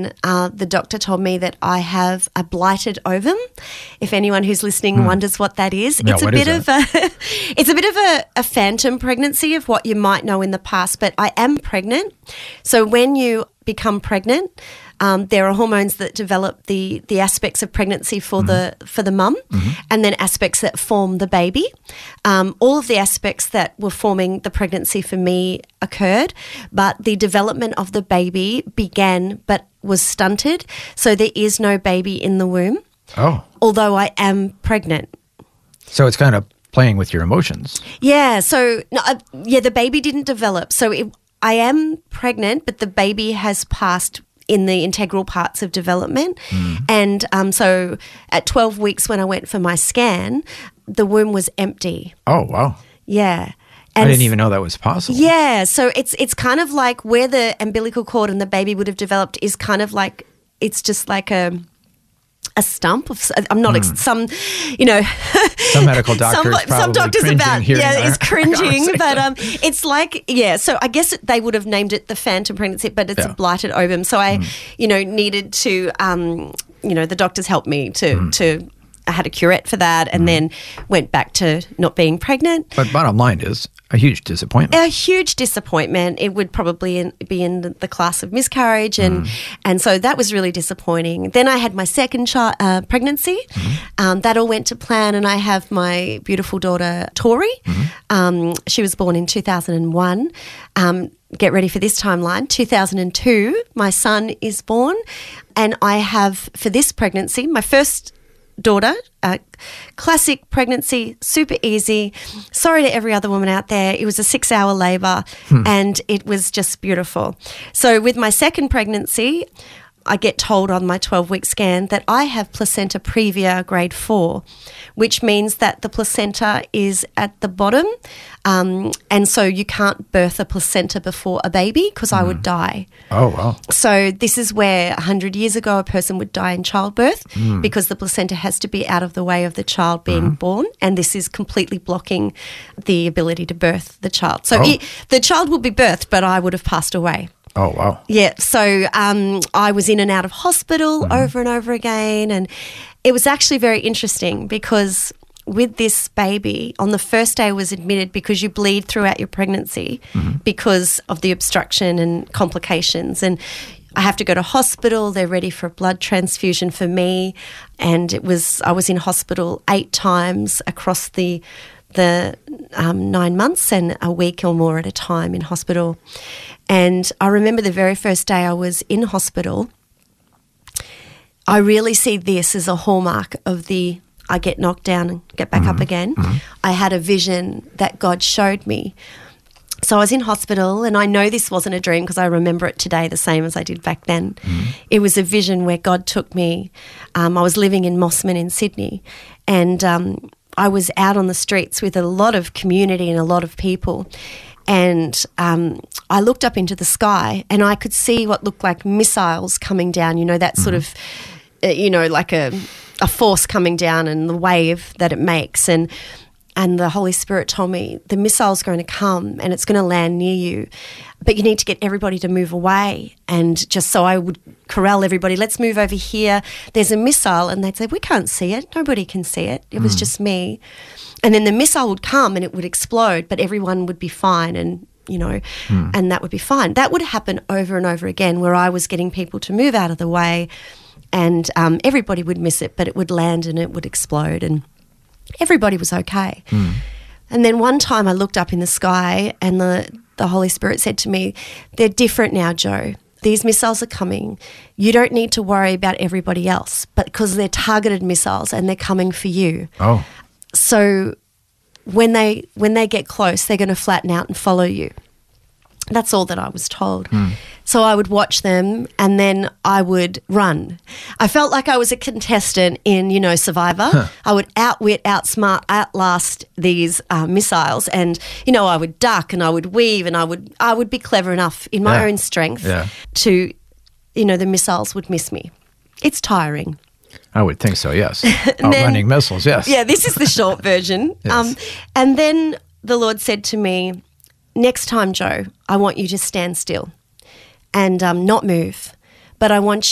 then the doctor told me that I have a blighted ovum. If anyone who's listening wonders what that is, Yeah, it's a bit of a phantom pregnancy of what you might know in the past. But I am pregnant. So when you become pregnant, there are hormones that develop the aspects of pregnancy for the mum, and then aspects that form the baby. All of the aspects that were forming the pregnancy for me occurred, but the development of the baby began but was stunted. So there is no baby in the womb. Oh. Although I am pregnant. So it's kind of playing with your emotions. Yeah. So the baby didn't develop. So I am pregnant, but the baby has passed in the integral parts of development. And so at 12 weeks when I went for my scan, the womb was empty. Oh, wow. Yeah. I didn't even know that was possible. Yeah. So it's kind of like where the umbilical cord and the baby would have developed is kind of like, it's just like a stump of, I'm not, some medical doctors some doctors is cringing, but it's like, so I guess they would have named it the phantom pregnancy, but it's a blighted ovum. So I, needed to, the doctors helped me to I had a curette for that, and then went back to not being pregnant. But bottom line is a huge disappointment. A huge disappointment. It would probably be in the class of miscarriage, and so that was really disappointing. Then I had my second pregnancy. That all went to plan, and I have my beautiful daughter, Tori. She was born in 2001. Get ready for this timeline. 2002, my son is born, and I have, for this pregnancy, my first daughter, classic pregnancy, super easy. Sorry to every other woman out there. It was a 6-hour labour and it was just beautiful. So with my second pregnancy, I get told on my 12-week scan that I have placenta previa grade 4, which means that the placenta is at the bottom, and so you can't birth a placenta before a baby because I would die. Oh, wow. So this is where 100 years ago a person would die in childbirth because the placenta has to be out of the way of the child being born, and this is completely blocking the ability to birth the child. So the child will be birthed, but I would have passed away. Oh, wow. Yeah, so I was in and out of hospital over and over again, and it was actually very interesting because with this baby, on the first day I was admitted because you bleed throughout your pregnancy because of the obstruction and complications, and I have to go to hospital. They're ready for a blood transfusion for me, and I was in hospital 8 times across the 9 months and a week or more at a time in hospital. And I remember the very first day I was in hospital, I really see this as a hallmark of I get knocked down and get back up again. I had a vision that God showed me. So I was in hospital, and I know this wasn't a dream because I remember it today the same as I did back then. It was a vision where God took me. I was living in Mossman in Sydney, and I was out on the streets with a lot of community and a lot of people, and I looked up into the sky and I could see what looked like missiles coming down, that sort of, like a force coming down and the wave that it makes. And the Holy Spirit told me the missile's going to come and it's going to land near you, but you need to get everybody to move away. And just so I would corral everybody, let's move over here. There's a missile. And they'd say, we can't see it. Nobody can see it. It was just me. And then the missile would come and it would explode, but everyone would be fine and, and that would be fine. That would happen over and over again where I was getting people to move out of the way, and everybody would miss it, but it would land and it would explode, and everybody was okay. And then one time I looked up in the sky and the Holy Spirit said to me, they're different now, Jo. These missiles are coming. You don't need to worry about everybody else, but because they're targeted missiles and they're coming for you. Oh. So when they get close, they're going to flatten out and follow you. That's all that I was told. So I would watch them and then I would run. I felt like I was a contestant in, Survivor. I would outwit, outsmart, outlast these missiles, and, I would duck and I would weave and I would be clever enough in my own strength to, the missiles would miss me. It's tiring. I would think so, yes. Outrunning missiles, yes. Yeah, this is the short version. Yes. And then the Lord said to me, next time, Jo, I want you to stand still and not move, but I want